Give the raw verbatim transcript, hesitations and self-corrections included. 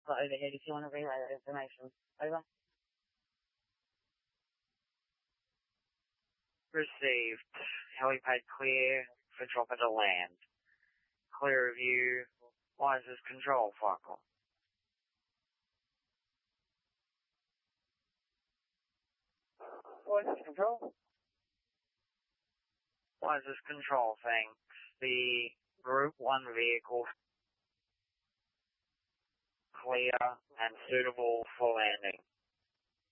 for overhead if you want to relay that information. Over. Received. Helipad clear for dropper to land. Clear of you. Wisers control, Farkle. Wisers control. Wisers control, thanks. The Group one vehicle clear and suitable for landing.